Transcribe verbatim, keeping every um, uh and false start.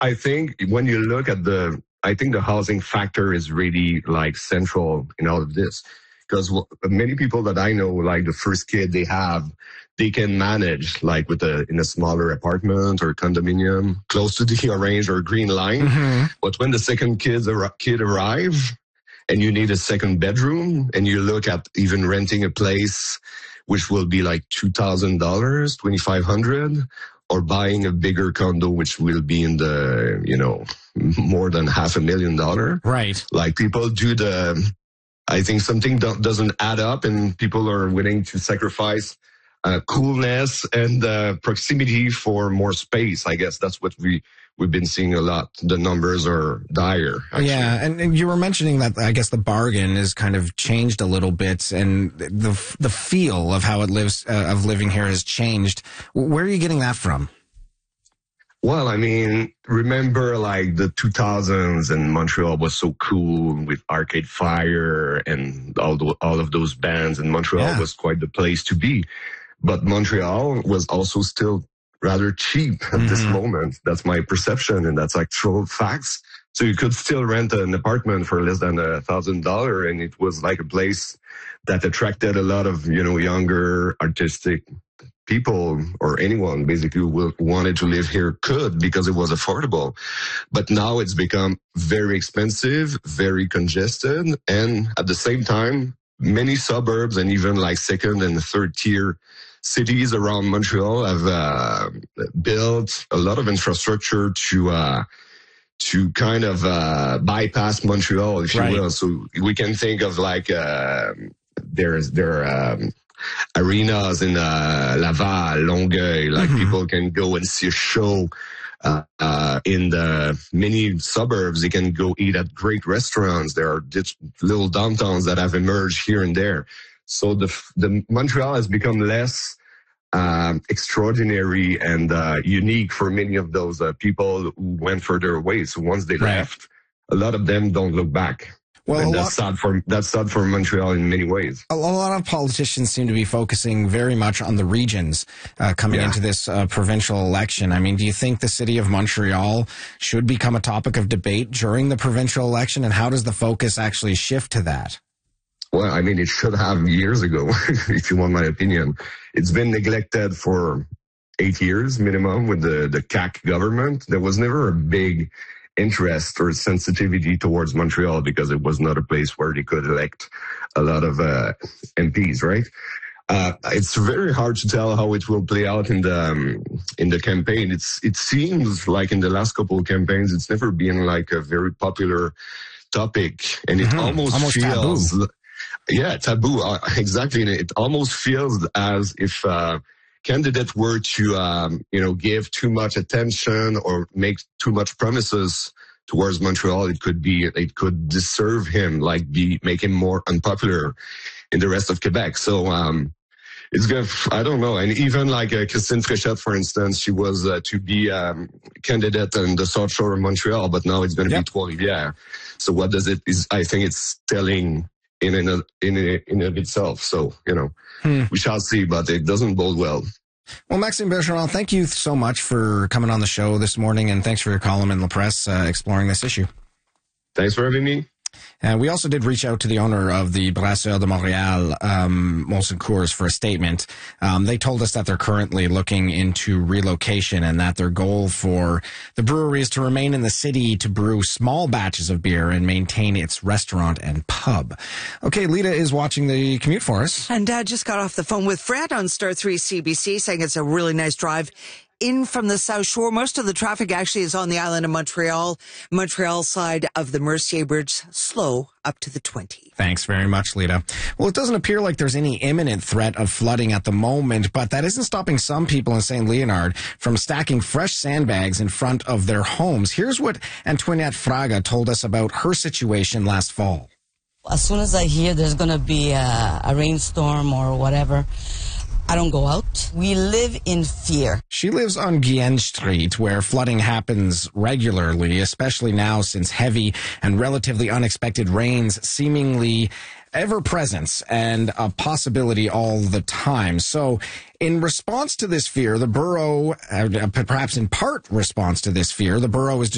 I think when you look at the, I think the housing factor is really like central in all of this. Because many people that I know, like the first kid they have, they can manage like with a, in a smaller apartment or condominium close to the orange or green line. Mm-hmm. But when the second kids ar- kid arrive and you need a second bedroom and you look at even renting a place, which will be like two thousand dollars, twenty-five hundred dollars, or buying a bigger condo, which will be in the, you know, more than half a million dollar. Right. Like people do the, I think something don't, doesn't add up and people are willing to sacrifice uh, coolness and uh, proximity for more space. I guess that's what we, we've been seeing a lot. The numbers are dire. Actually. Yeah, and, and you were mentioning that I guess the bargain has kind of changed a little bit and the the feel of how it lives, uh, of living here has changed. Where are you getting that from? Well, I mean, remember like the two thousands and Montreal was so cool with Arcade Fire and all the, all of those bands, and Montreal yeah. was quite the place to be. But Montreal was also still rather cheap at mm-hmm. this moment. That's my perception, and that's actual facts. So you could still rent an apartment for less than a thousand dollar, and it was like a place that attracted a lot of, you know, younger artistic people or anyone basically who wanted to live here could because it was affordable. But now it's become very expensive, very congested. And at the same time, many suburbs and even like second and third tier cities around Montreal have uh, built a lot of infrastructure to uh, to kind of uh, bypass Montreal, if you right. will. So we can think of like uh, there's there are um, arenas in uh, Laval, Longueuil, like mm-hmm. people can go and see a show uh, uh, in the many suburbs. They can go eat at great restaurants. There are little downtowns that have emerged here and there. So the the Montreal has become less um, extraordinary and uh, unique for many of those uh, people who went further away. So once they right. left, a lot of them don't look back. Well, and that's lot, sad for that's sad for Montreal in many ways. A lot of politicians seem to be focusing very much on the regions uh, coming yeah. into this uh, provincial election. I mean, do you think the city of Montreal should become a topic of debate during the provincial election, and how does the focus actually shift to that? Well, I mean, it should have years ago, if you want my opinion. It's been neglected for eight years minimum with the, the C A Q government. There was never a big interest or sensitivity towards Montreal because it was not a place where they could elect a lot of uh, M Ps, right? Uh, it's very hard to tell how it will play out in the um, in the campaign. It's it seems like in the last couple of campaigns, it's never been like a very popular topic, and it mm-hmm. almost, almost feels, taboo. yeah, taboo. Uh, exactly, it almost feels as if uh, candidate were to, um, you know, give too much attention or make too much promises towards Montreal, it could be, it could deserve him, like be, make him more unpopular in the rest of Quebec. So, um, it's going to, I don't know. And even like uh, Christine Fréchette, for instance, she was uh, to be um, candidate in the South Shore of Montreal, but now it's going to yep. be Trois-Rivières. So what does it, is, I think it's telling in in, a, in, a, in of itself. So, you know, hmm. we shall see, but it doesn't bode well. Well, Maxime Bergeron, thank you so much for coming on the show this morning, and thanks for your column in La Presse uh, exploring this issue. Thanks for having me. And we also did reach out to the owner of the Brasseur de Montréal, um, Molson Coors, for a statement. Um, they told us that they're currently looking into relocation and that their goal for the brewery is to remain in the city to brew small batches of beer and maintain its restaurant and pub. Okay, Lita is watching the commute for us. And Dad just got off the phone with Fred on Star three C B C saying it's a really nice drive in from the South Shore. Most of the traffic actually is on the island of Montreal, Montreal side of the Mercier Bridge, slow up to the twenty. Thanks very much, Lita. Well, it doesn't appear like there's any imminent threat of flooding at the moment, but that isn't stopping some people in Saint Leonard from stacking fresh sandbags in front of their homes. Here's what Antoinette Fraga told us about her situation last fall. As soon as I hear there's going to be a, a rainstorm or whatever, I don't go out. We live in fear. She lives on Guienne Street, where flooding happens regularly, especially now since heavy and relatively unexpected rains seemingly ever present and a possibility all the time. So in response to this fear, the borough, uh, perhaps in part response to this fear, the borough is